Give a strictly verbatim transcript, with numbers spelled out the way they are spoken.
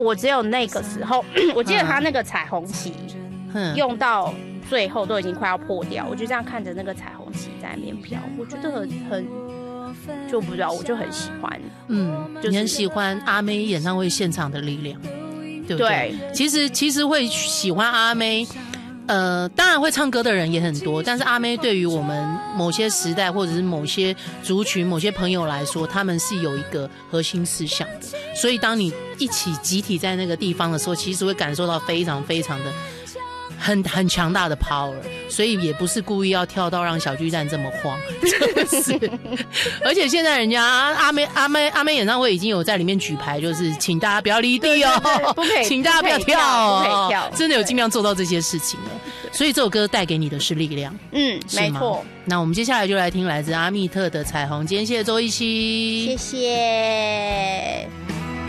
我只有那个时候，我记得他那个彩虹旗、嗯、用到最后都已经快要破掉，我就这样看着那个彩虹旗在那边飘，我觉得很很就不知道，我就很喜欢。 嗯，就是、你很喜欢阿妹演唱会现场的力量，对不对？对，其实其实会喜欢阿妹。呃，当然会唱歌的人也很多，但是阿妹对于我们某些时代或者是某些族群、某些朋友来说，他们是有一个核心思想的。所以当你一起集体在那个地方的时候，其实会感受到非常非常的很很强大的 power。所以也不是故意要跳到让小巨蛋这么慌，就是而且现在人家阿妹阿妹阿妹演唱会已经有在里面举牌，就是请大家不要离地哦， 对对对，不可以， 请大家不要跳哦， 不可以跳， 真的有尽量做到这些事情了。所以这首歌带给你的是力量， 嗯，没错。 那我们接下来就来听来自阿密特的《彩虹》。今天谢谢周一希， 谢谢。